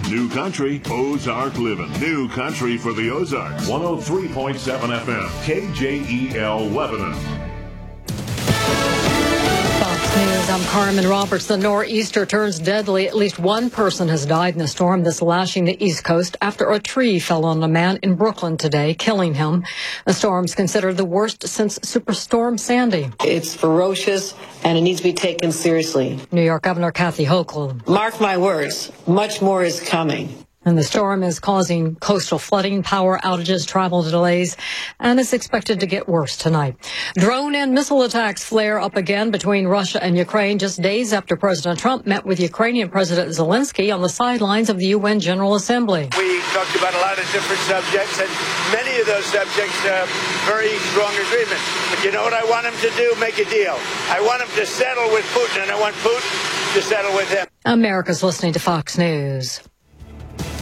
New country, Ozark living. New country for the Ozarks. 103.7 FM, KJEL Lebanon. Fox News, I'm Carmen Roberts. The nor'easter turns deadly. At least one person has died in the storm that's lashing the East Coast after a tree fell on a man in Brooklyn today, killing him. The storm's considered the worst since Superstorm Sandy. It's ferocious, and it needs to be taken seriously. New York Governor Kathy Hochul. Mark my words, much more is coming. And the storm is causing coastal flooding, power outages, travel delays, and is expected to get worse tonight. Drone and missile attacks flare up again between Russia and Ukraine just days after President Trump met with Ukrainian President Zelensky on the sidelines of the UN General Assembly. We talked about a lot of different subjects, and many of those subjects very strong agreement. But you know what I want him to do? Make a deal. I want him to settle with Putin, and I want Putin to settle with him. America's listening to Fox News.